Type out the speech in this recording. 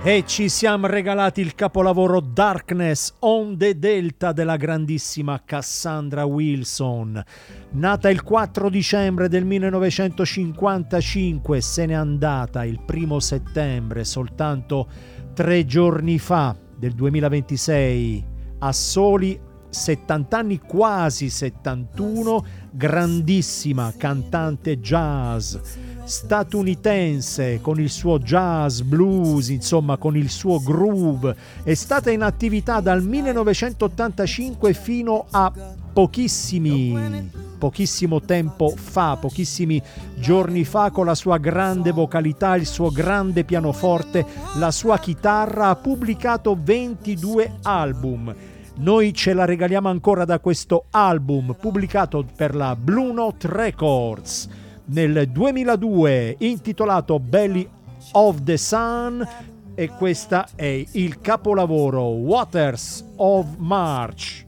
E ci siamo regalati il capolavoro Darkness on the Delta della grandissima Cassandra Wilson. Nata il 4 dicembre del 1955, se n'è andata il 1 settembre, soltanto 3 giorni fa, del 2026, a soli 70 anni, quasi 71, grandissima cantante jazz statunitense con il suo jazz, blues, insomma con il suo groove. È stata in attività dal 1985 fino a pochissimo tempo fa, pochissimi giorni fa, con la sua grande vocalità, il suo grande pianoforte, la sua chitarra. Ha pubblicato 22 album. Noi ce la regaliamo ancora da questo album pubblicato per la Blue Note Records nel 2002, intitolato Belly of the Sun, e questa è il capolavoro Waters of March.